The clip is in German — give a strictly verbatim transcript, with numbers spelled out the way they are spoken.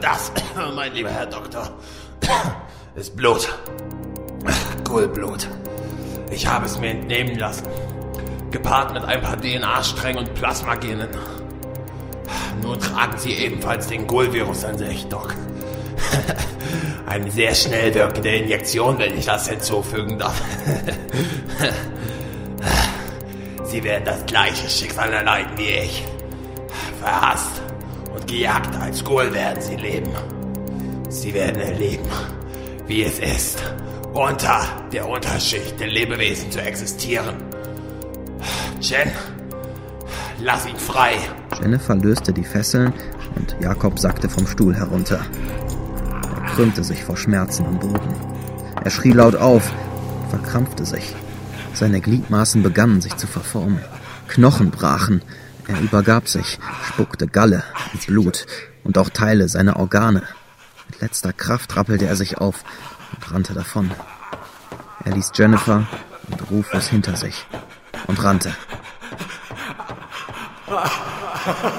Das, mein lieber Herr Doktor, ist Blut. Ghoul-Blut. Ich habe es mir entnehmen lassen. Gepaart mit ein paar D N A-Strängen und Plasmagenen. Nun tragen Sie ebenfalls den Ghoul-Virus an sich, Doc. Eine sehr schnell wirkende Injektion, wenn ich das hinzufügen darf. Sie werden das gleiche Schicksal erleiden wie ich. Verhasst und gejagt als Ghoul werden Sie leben. Sie werden erleben, wie es ist, unter der Unterschicht der Lebewesen zu existieren. Jen, lass ihn frei. Jennifer löste die Fesseln und Jakob sackte vom Stuhl herunter. Er krümmte sich vor Schmerzen am Boden. Er schrie laut auf, verkrampfte sich. Seine Gliedmaßen begannen sich zu verformen. Knochen brachen. Er übergab sich, spuckte Galle und Blut und auch Teile seiner Organe. Mit letzter Kraft rappelte er sich auf und rannte davon. Er ließ Jennifer und Rufus hinter sich und rannte.